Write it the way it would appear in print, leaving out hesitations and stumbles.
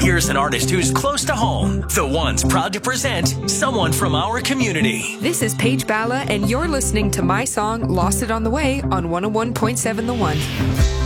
Here's an artist who's close to home. The One's proud to present someone from our community. This is Paige Balla, and you're listening to my song, Lost It on the Way, on 101.7 The One.